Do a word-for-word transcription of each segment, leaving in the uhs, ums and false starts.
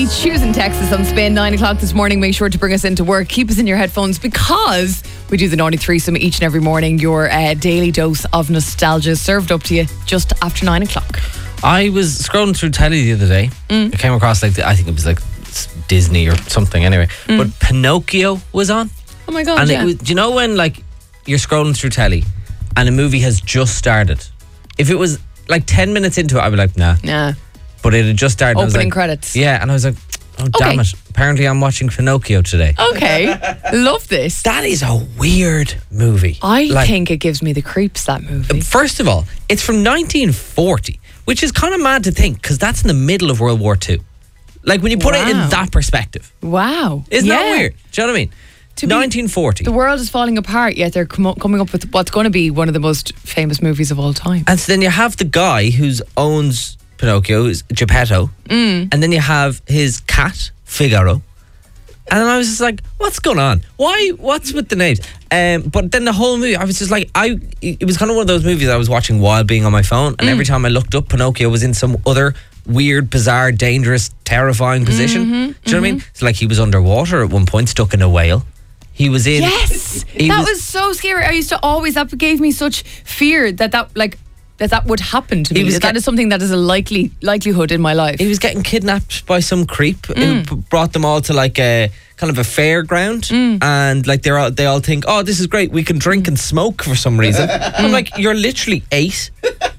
Cheers in Texas on Spin. Nine o'clock this morning. Make sure to bring us into work. Keep us in your headphones because we do the Naughty Threesome each and every morning. Your uh, daily dose of nostalgia served up to you just after nine o'clock. I was scrolling through telly the other day. Mm. I came across like the, I think it was like Disney or something. Anyway, mm. but Pinocchio was on. Oh my god! And yeah. it was, do you know when like you're scrolling through telly and a movie has just started? If it was like ten minutes into it, I'd be like, nah. Nah. But it had just started. Opening and I was like, credits. Yeah, and I was like, oh, okay. damn it. Apparently I'm watching Pinocchio today. Okay. Love this. That is a weird movie. I like, think it gives me the creeps, that movie. First of all, it's from nineteen forty, which is kind of mad to think because that's in the middle of World War Two. Like when you put wow. it in that perspective. Wow. Isn't yeah. that weird? Do you know what I mean? To nineteen forty. The world is falling apart, yet they're com- coming up with what's going to be one of the most famous movies of all time. And so then you have the guy who owns Pinocchio, who's Geppetto, mm. and then you have his cat, Figaro. And then I was just like, what's going on? Why? What's with the names? Um, but then the whole movie, I was just like, I. It was kind of one of those movies I was watching while being on my phone, and mm. every time I looked up, Pinocchio was in some other weird, bizarre, dangerous, terrifying position. Mm-hmm, Do you know mm-hmm. what I mean? It's like he was underwater at one point, stuck in a whale. He was in. Yes, he that was, was so scary. I used to always that gave me such fear that that like that that would happen to me. That, get, that is something that is a likely likelihood in my life. He was getting kidnapped by some creep mm. who brought them all to like a kind of a fairground, mm. and like they're all, they all think, oh, this is great. We can drink and smoke for some reason. I'm like, you're literally eight.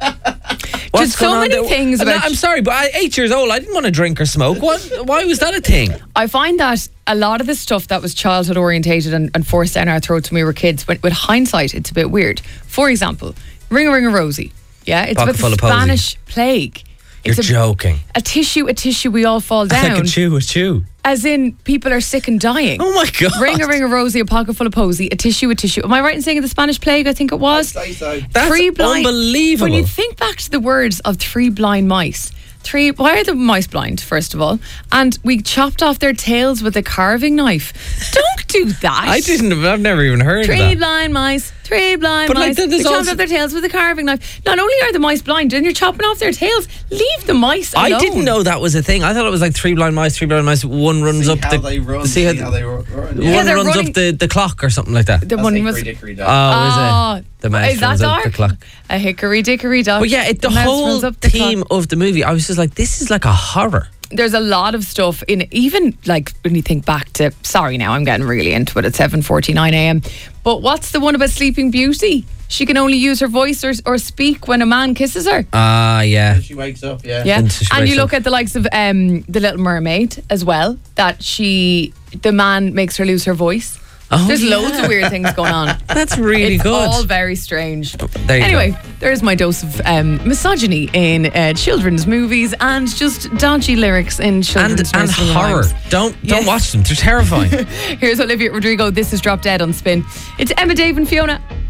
What's Just so many there? things I'm, about. not, I'm sorry, but at eight years old, I didn't want to drink or smoke. What? Why was that a thing? I find that a lot of the stuff that was childhood orientated and, and forced down our throats when we were kids, with, with hindsight, it's a bit weird. For example, Ring a Ring a Rosie. Yeah, it's Pocket about the Spanish posy. plague. You're it's a, joking. A tissue, a tissue, we all fall down. Like a chew, a chew. As in, people are sick and dying. Oh my God. Ring a Ring a Rosie, a pocket full of posy, a tissue, a tissue. Am I right in saying the Spanish plague? I think it was. I'd say so. That's three blind, unbelievable. When you think back to the words of three blind mice, three, why are the mice blind, first of all? And we chopped off their tails with a carving knife. Don't do that. I didn't, I've never even heard three of that. Three blind mice, three blind but mice. Like, we chopped also... off their tails with a carving knife. Not only are the mice blind, and you're chopping off their tails, leave the mice alone. I didn't know that was a thing. I thought it was like three blind mice, three blind mice. One runs see up how the. They run, see how, see how they run. Yeah, yeah one runs running, up the, the clock or something like that. The That's one hickory was. dickory dock. Oh, is Oh, it? The mouse is that runs dark? up the clock. A hickory dickory dock. But yeah, it, the, the whole the theme clock. of the movie, I was just like, this is like a horror. There's a lot of stuff in it, even like when you think back to, sorry now I'm getting really into it at seven forty-nine a.m. But what's the one about Sleeping Beauty? She can only use her voice or, or speak when a man kisses her. Ah, uh, yeah. When she wakes up, yeah. Yeah, and, and you look at the likes of um, The Little Mermaid as well, that she, the man makes her lose her voice. Oh, There's yeah. loads of weird things going on. That's really it's good. It's all very strange. There you anyway, go. there's my dose of um, misogyny in uh, children's movies and just dodgy lyrics in children's and, and nursery horror. rhymes. Don't don't Yes. watch them. They're terrifying. Here's Olivia Rodrigo. This is Drop Dead on Spin. It's Emma, Dave and Fiona.